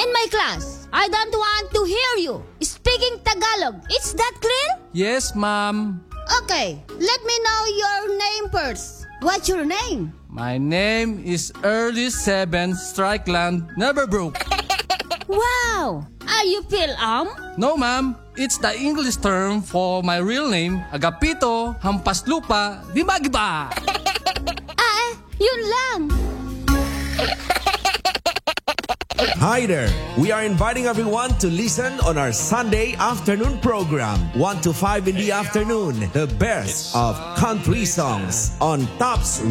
In my class, I don't want to hear you speaking Tagalog. Is that clear? Yes, ma'am. Okay, let me know your name first. What's your name? My name is Early 7 Strikeland Neverbrook. Wow! Are you feel No, ma'am. It's the English term for my real name, Agapito Hampaslupa Dimagiba. Yun lang. Hi there! We are inviting everyone to listen on our Sunday afternoon program, 1 to 5 in the afternoon, the best of country songs on Tops